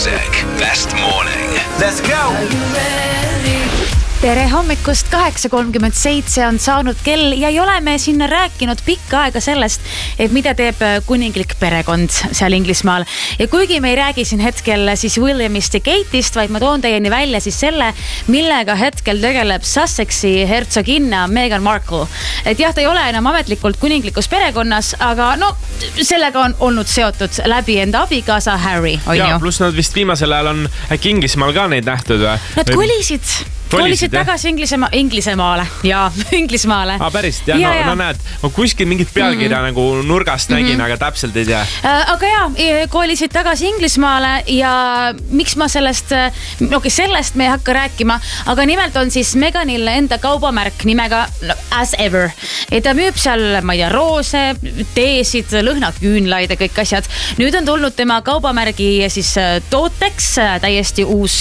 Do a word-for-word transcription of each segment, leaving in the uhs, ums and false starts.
Classic Best Morning. Let's go! Tere hommikust, kaheksa kolmkümmend seitse on saanud kell ja ei ole me sinna rääkinud pikka aega sellest, et mida teeb kuninglik perekond seal Inglismaal. Ja kuigi me ei räägi siin hetkel siis Williamist ja Kate'ist, vaid ma toon teieni välja siis selle, millega hetkel tegeleb Sussexi hertsoginna Meghan Markle. Et jah, ta ei ole enam ametlikult kuninglikus perekonnas, aga no sellega on olnud seotud läbi enda abikaasa Harry. Ja, pluss nad vist viimasel ajal on äkki Inglismaal ka neid nähtud või? Nad kolisid... Kolisid tagasi Inglisema, Inglisemaale ja Inglismaale. Ah, pärist, jah, ja, no, ja. no näed, ma kuskil mingit pealkirja mm-hmm. nagu nurgast nägin, mm-hmm. aga täpselt ei tea. Äh, aga jah, kolisid tagasi Inglismaale ja miks ma sellest, no okay, sellest me ei hakka rääkima, aga nimelt on siis Meghanil enda kaubamärk nimega no, As Ever. Ja ta müüb seal, ma ei tea, roose, teesid, lõhnaküünlaid ja kõik asjad. Nüüd on tulnud tema kaubamärgi siis tooteks, täiesti uus,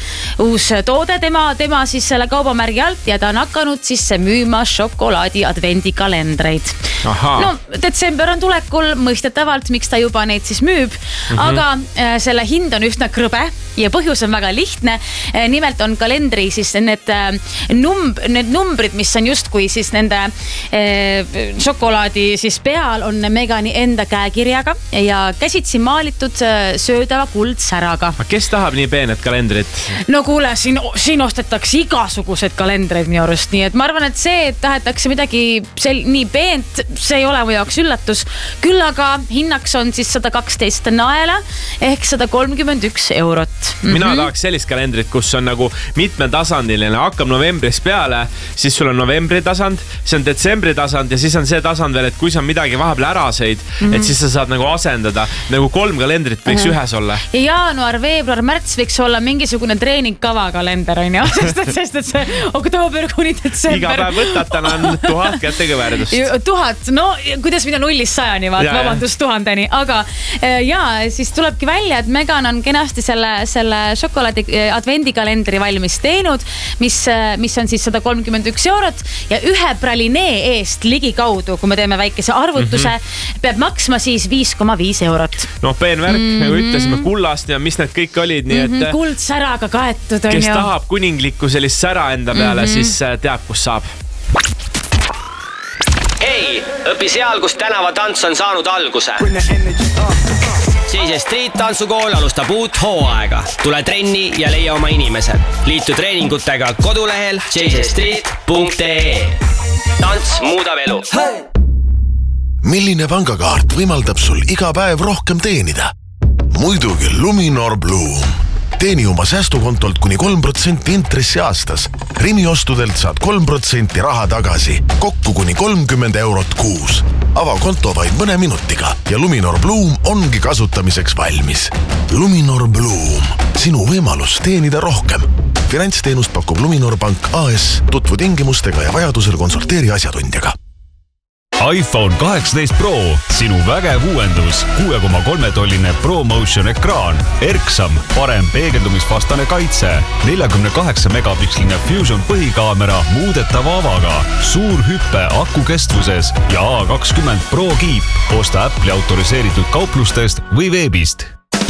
uus toode tema, tema siis selle kaubamärgi alt ja ta on hakanud siis müüma šokolaadi advendikalendreid. Aha. No, detsember on tulekul mõistetavalt, miks ta juba neid siis müüb, mm-hmm. aga äh, selle hind on üsna krõbe ja põhjus on väga lihtne. Nimelt on kalendri siis need, numb, need numbrid, mis on justkui siis nende äh, šokolaadi siis peal on Meghani enda käekirjaga ja käsitsi maalitud söödava kuldsäraga. Kes tahab nii peenet kalendrit? No kuule, siin, siin ostetakse igasugused kalendreid minu arust, nii et ma arvan, et see, et tahetakse midagi sel, nii peent, see ei ole mu jaoks üllatus. Küll aga hinnaks on siis sada kaksteist naela ehk sada kolmkümmend üks eurot. Mm-hmm. Mina tahaks sellist kalendrit, kus on nagu mitmetasandiline, hakkab novembris peale, siis sul on novembri tasand, see on detsembri tasand ja siis on see tasand veel, et kui sa midagi vahepeal ära sõid, mm-hmm. et siis sa saad nagu asendada, nagu kolm kalendrit võiks mm-hmm. ühes olla. Ja jaanuar, veebruar, märts võiks olla mingisugune treeningkava kalender, on ju? Sest, et, sest et see oktoober kuni detsember. Iga päev võtad, tal on tuhat kätekõverdust. Tuhat, no kuidas minna nullist sajani, vaat, vabandust, tuhandeni. Aga ja, siis tulebki välja, et Meghan on kenasti selle, selle šokolaadi advendikalendri valmis teinud, mis, mis on siis sada kolmkümmend üks eurot ja ühe pralinee eest ligi kaudu, kui me teeme väikese arvutuse, mm-hmm. peab maksma siis viis koma viis eurot. No peen värk, mm-hmm. nagu ütlesime kullast ja mis need kõik olid, nii et mm-hmm. kuldsäraga kaetud on kes ju. tahab kuninglikku sellist sära enda peale, mm-hmm. siis teab, kus saab. Hei, õpi seal, kus tänavatants on saanud alguse. Chase Street tantsukool alustab uut hooaega. Tule trenni ja leia oma inimesed. Liitu treeningutega kodulehel chase street punkt ee. Tants muudab elu. Milline pangakaart võimaldab sul iga päev rohkem teenida? Muidugi Luminor Bloom. Teeni oma säästukontolt kuni kolm protsenti intressi aastas. Rimi ostudelt saad kolm protsenti raha tagasi. Kokku kuni kolmkümmend eurot kuus. Ava konto vaid mõne minutiga ja Luminor Bloom ongi kasutamiseks valmis. Luminor Bloom. Sinu võimalus teenida rohkem. Finantsteenust pakub Luminor Pank A S. Tutvu tingimustega ja vajadusel konsulteeri asjatundjaga. iPhone kaheksateist Pro, sinu vägev uuendus, kuue koma kolme tolline ProMotion ekraan, erksam, parem peegeldumisvastane kaitse, nelikümmend kaheksa megapiksline Fusion põhikaamera muudetava avaga, suur hüppe aku kestvuses ja A kakskümmend Pro Keep. Osta Apple'i autoriseeritud kauplustest või veebist.